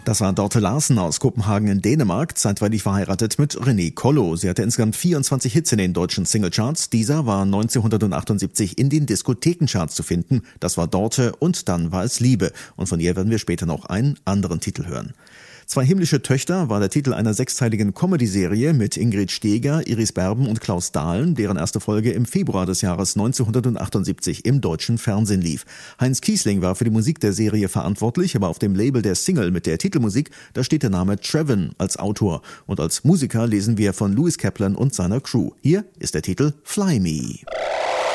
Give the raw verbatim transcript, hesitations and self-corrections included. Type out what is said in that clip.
Das war Dorte Larsen aus Kopenhagen in Dänemark, zeitweilig verheiratet mit René Kollo. Sie hatte insgesamt vierundzwanzig Hits in den deutschen Singlecharts. Dieser war neunzehnhundertachtundsiebzig in den Diskothekencharts zu finden. Das war Dorte und Dann war es Liebe. Und von ihr werden wir später noch einen anderen Titel hören. Zwei himmlische Töchter war der Titel einer sechsteiligen Comedy-Serie mit Ingrid Steeger, Iris Berben und Klaus Dahlen, deren erste Folge im Februar des Jahres neunzehnhundertachtundsiebzig im deutschen Fernsehen lief. Heinz Kiesling war für die Musik der Serie verantwortlich, aber auf dem Label der Single mit der Titelmusik, da steht der Name Trevin als Autor. Und als Musiker lesen wir von Lewis Kaplan und seiner Crew. Hier ist der Titel Fly Me.